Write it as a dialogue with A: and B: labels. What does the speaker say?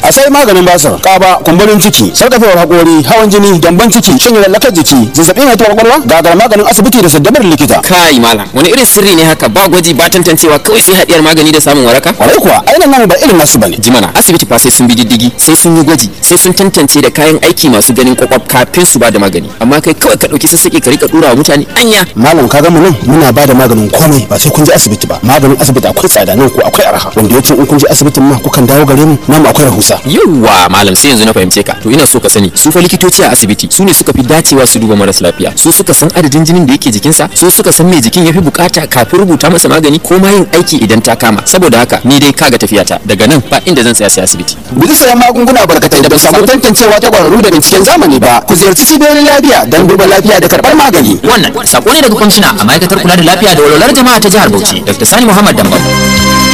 A: sai maganin basir, kaba, kumburin ciki, sarkafewar hakori, hawan jini, gyamban ciki, shanye lallakar jiki, zazzabin haihuwar kwakwalwa, gagar maganin asibiti da saddabar likita.
B: Kai malam, wani irin sirri ne haka, ba gwaji ba tantancewa, kawai sai hadiyar magani da samun waraka?
A: Kwarai kuwa ainihin namu ba irin nasu bane.
B: Jimana, asibiti fa sai sun bi diddigi, sai sun yi gwaji, sai sun tantance da kayan aiki masu ganin kwakwaf kafin su ba da magani. Amma kai kawai ka dauki sassaƙe ka rika dura wa mutane anya.
A: Malam ka ga mu nan muna ba da maganin komai ba sai kun je asibiti ba. Maganin asibiti akwai tsada nan ko akwai arha. Wanda yake in kun je asibitin ma kukan dawo gare mu namu akwai rahusa.
B: Yawwa malam, sai yanzu na fahimce ka. To ina so ka sani, su fa likitoci a asibiti su ne suka fi dacewa su duba maras lafiya. Su suka san adadin jinin da yake jikinsa, su suka san me jikin yafi bukata kafin rubuta masa magani ko ma yin aiki idan ta kama. Saboda haka ni dai kaga tafiyata daga nan ba inda zan tsaya sai asibiti.
A: Guji sayan magunguna barkatai da ba samu tantancewa ta kwararru da binciken zamani ba. Ku ziyarci cibiyoyin lafiya don duba lafiya da karɓar magani.
B: Wannan sako ne daga kwamishina a ma'aikatar kula da lafiya da walwalar jama'a ta jihar Bauchi, Dr. Sani Muhammad Dambam.